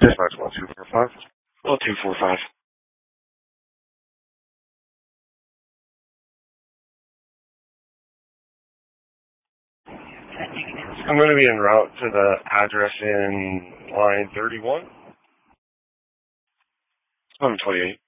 Dispatch 1245. 1245. I'm going to be en route to the address in line 31. 1128.